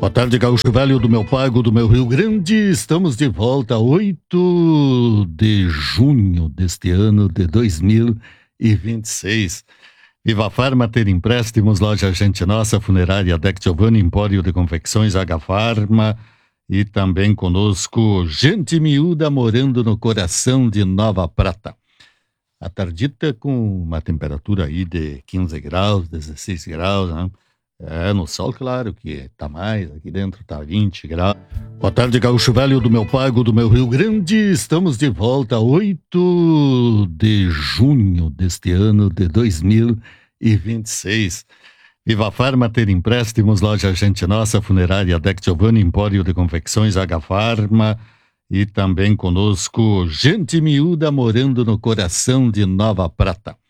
Boa tarde, gaúcho velho do meu pago, do meu Rio Grande. Estamos de volta, 8 de junho deste ano de 2026. Viva a Farma, ter empréstimos, loja Gente Nossa, funerária Deck Giovanni, empório de confecções H Farma e também conosco Gente Miúda morando no coração de Nova Prata. A tardita com uma temperatura aí de 15 graus, 16 graus, né? No sol, claro que tá mais, aqui dentro tá 20 graus. Boa tarde, gaúcho velho do meu pago, do meu Rio Grande. Estamos de volta, 8 de junho deste ano de 2026. Viva a Farma, ter empréstimos, loja Gente Nossa, funerária Deck Giovanni, empório de confecções H Farma e também conosco Gente Miúda morando no coração de Nova Prata.